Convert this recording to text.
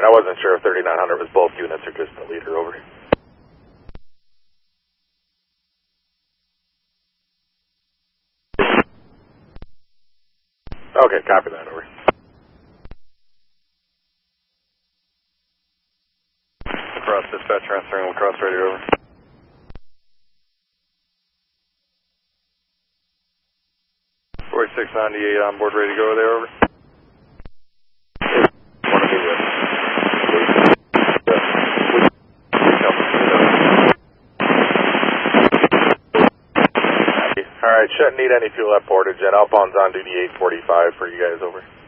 Alright, I wasn't sure if 3900 was both units or just the leader, over. Okay, copy that, over. Across dispatch, transferring across radio, over. 4698 on board, ready to go there, over. Alright, shouldn't need any fuel at portage, and outbound's on duty 845 for you guys, over.